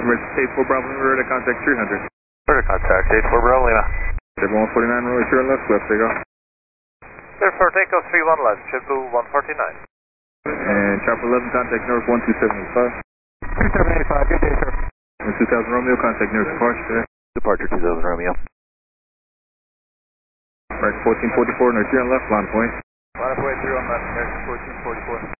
Emergency 84 Bravo Lima, radar contact 300. Radar contact 84 Bravo Lima. 149, runway 0 left, left takeoff. Clear for takeoff 31 left, JetBlue 149. And chopper 11, contact North 12785. 2785, good day, sir. 2000 Romeo, contact nearest departure. Departure 2000 Romeo. Right, 1444, North 3 on left, line point. Line of way 3 on left, next 1444.